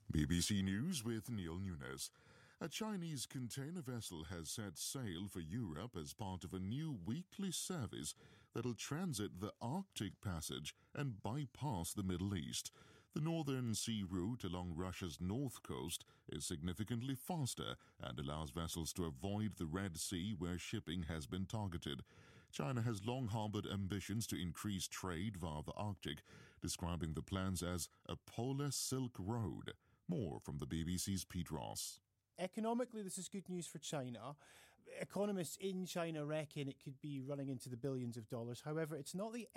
BBC News with Neil Nunes. A Chinese container vessel has set sail for Europe as part of a new weekly service that'll transit the Arctic Passage and bypass the Middle East. The Northern Sea route along Russia's north coast is significantly faster and allows vessels to avoid the Red Sea where shipping has been targeted. China has long harbored ambitions to increase trade via the Arctic, describing the plans as a polar Silk Road. More from the BBC's Pete Ross. Economically, this is good news for China. Economists in China reckon it could be running into the billions of dollars. However, it's not the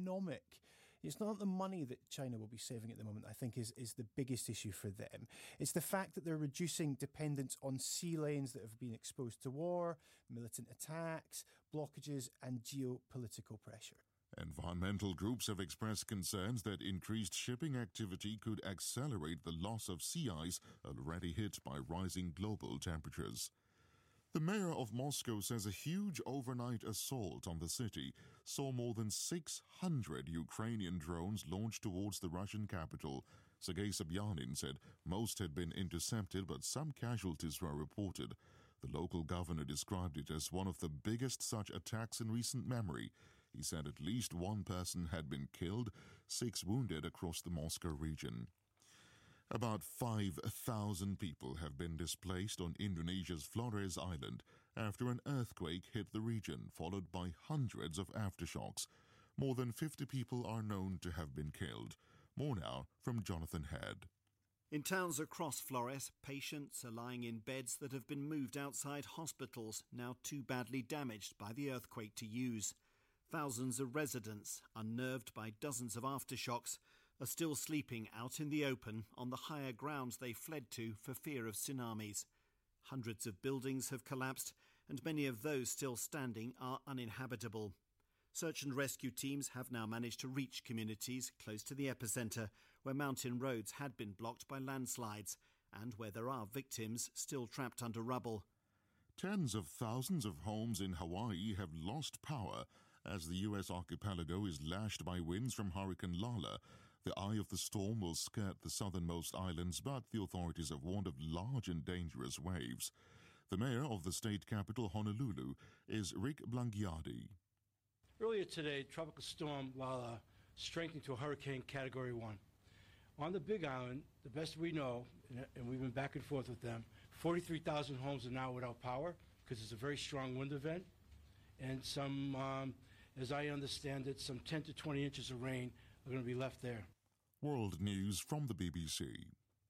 money that China will be saving at the moment, I think, is the biggest issue for them. It's the fact that they're reducing dependence on sea lanes that have been exposed to war, militant attacks, blockages, and geopolitical pressure. Environmental groups have expressed concerns that increased shipping activity could accelerate the loss of sea ice already hit by rising global temperatures. The mayor of Moscow says a huge overnight assault on the city saw more than 600 Ukrainian drones launched towards the Russian capital. Sergei Sobyanin said most had been intercepted, but some casualties were reported. The local governor described it as one of the biggest such attacks in recent memory. He said at least one person had been killed, 6 wounded across the Moscow region. About 5,000 people have been displaced on Indonesia's Flores Island after an earthquake hit the region, followed by hundreds of aftershocks. More than 50 people are known to have been killed. More now from Jonathan Head. In towns across Flores, patients are lying in beds that have been moved outside hospitals, now too badly damaged by the earthquake to use. Thousands of residents, unnerved by dozens of aftershocks, are still sleeping out in the open on the higher grounds they fled to for fear of tsunamis. Hundreds of buildings have collapsed, and many of those still standing are uninhabitable. Search and rescue teams have now managed to reach communities close to the epicentre, where mountain roads had been blocked by landslides and where there are victims still trapped under rubble. Tens of thousands of homes in Hawaii have lost power as the U.S. archipelago is lashed by winds from Hurricane Lala. The eye of the storm will skirt the southernmost islands, but the authorities have warned of large and dangerous waves. The mayor of the state capital, Honolulu, is Rick Blangiardi. Earlier today, Tropical Storm Lala strengthened to a hurricane Category 1. On the Big Island, the best we know, and we've been back and forth with them, 43,000 homes are now without power because it's a very strong wind event. And some, as I understand it, some 10 to 20 inches of rain are going to be left there. World News from the BBC.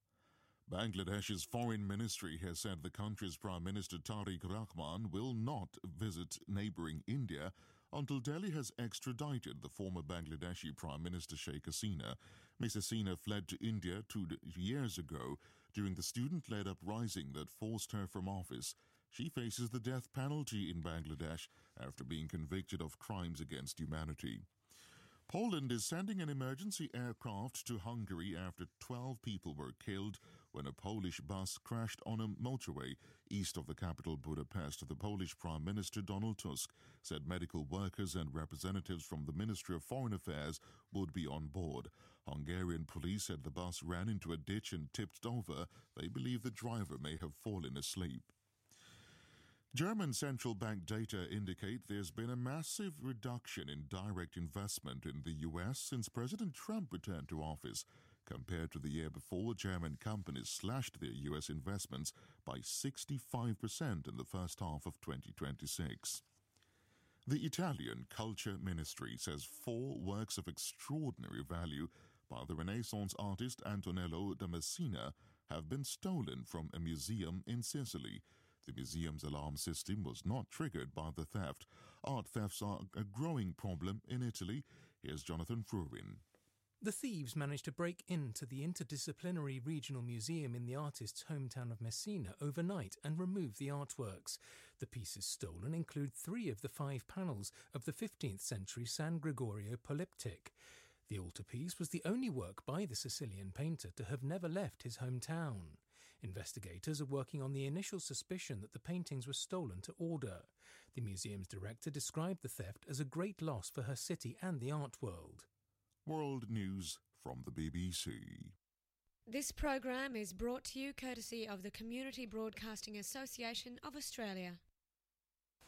Bangladesh's foreign ministry has said the country's Prime Minister Tariq Rahman will not visit neighbouring India until Delhi has extradited the former Bangladeshi Prime Minister Sheikh Hasina. Ms. Hasina fled to India 2 years ago during the student-led uprising that forced her from office. She faces the death penalty in Bangladesh after being convicted of crimes against humanity. Poland is sending an emergency aircraft to Hungary after 12 people were killed when a Polish bus crashed on a motorway east of the capital Budapest. The Polish Prime Minister Donald Tusk said medical workers and representatives from the Ministry of Foreign Affairs would be on board. Hungarian police said the bus ran into a ditch and tipped over. They believe the driver may have fallen asleep. German central bank data indicate there's been a massive reduction in direct investment in the U.S. since President Trump returned to office. Compared to the year before, German companies slashed their U.S. investments by 65% in the first half of 2026. The Italian Culture Ministry says 4 works of extraordinary value by the Renaissance artist Antonello da Messina have been stolen from a museum in Sicily. The museum's alarm system was not triggered by the theft. Art thefts are a growing problem in Italy. Here's Jonathan Fruin. The thieves managed to break into the interdisciplinary regional museum in the artist's hometown of Messina overnight and remove the artworks. The pieces stolen include 3 of the 5 panels of the 15th century San Gregorio polyptych. The altarpiece was the only work by the Sicilian painter to have never left his hometown. Investigators are working on the initial suspicion that the paintings were stolen to order. The museum's director described the theft as a great loss for her city and the art world. World News from the BBC. This program is brought to you courtesy of the Community Broadcasting Association of Australia.